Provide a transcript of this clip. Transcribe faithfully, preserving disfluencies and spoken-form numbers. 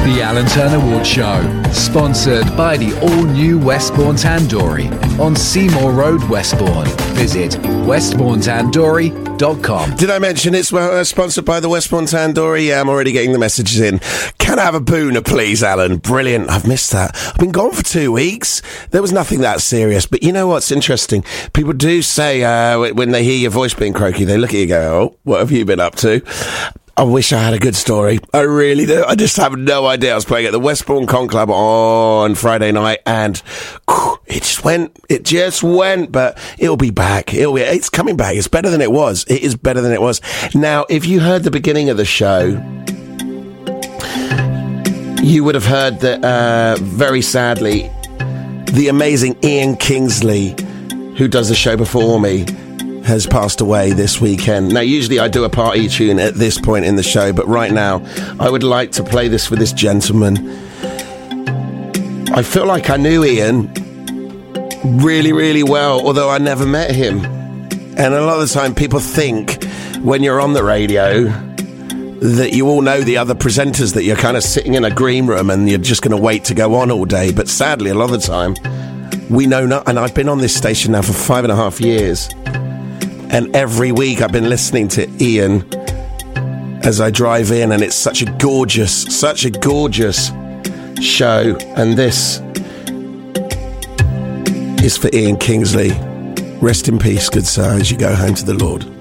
The Alan Turner Ward Show, sponsored by the all-new Westbourne Tandoori on Seymour Road, Westbourne. Visit westbourne tandoori dot com. Did I mention it's uh, sponsored by the Westbourne Tandoori? Yeah, I'm already getting the messages in. Can I have a booner, please, Alan? Brilliant. I've missed that. I've been gone for two weeks. There was nothing that serious. But you know what's interesting? People do say uh, when they hear your voice being croaky, they look at you and go, oh, what have you been up to? I wish I had a good story. I really do. I just have no idea. I was playing at the Westbourne Con Club on Friday night, and whew, it just went. It just went. But it'll be back. It'll be. It's coming back. It's better than it was. It is better than it was. Now, if you heard the beginning of the show, you would have heard that. Uh, very sadly, the amazing Ian Kingsley, who does the show before me, has passed away this weekend. Now, usually I do a party tune at this point in the show, but right now I would like to play this for this gentleman. I feel like I knew Ian really, really well, although I never met him. And a lot of the time people think when you're on the radio that you all know the other presenters, that you're kind of sitting in a green room and you're just going to wait to go on all day. But sadly, a lot of the time we know not. And I've been on this station now for five and a half years. And every week I've been listening to Ian as I drive in, and it's such a gorgeous, such a gorgeous show. And this is for Ian Kingsley. Rest in peace, good sir, as you go home to the Lord.